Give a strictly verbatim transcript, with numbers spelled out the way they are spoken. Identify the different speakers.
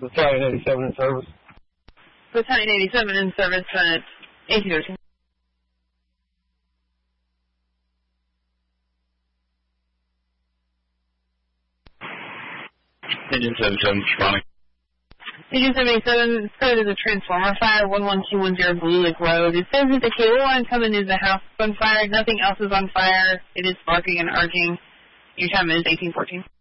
Speaker 1: Battalion eighty-seven in service.
Speaker 2: Battalion eighty-seven in service at eighteen thirteen.
Speaker 3: Agent seventy-seven responding.
Speaker 2: Agent seventy-seven, started as a transformer fire, one one two one zero Blue Lake Road. It says that the cable line coming is the house on fire. Nothing else is on fire. It is sparking and arcing. Your time is eighteen fourteen.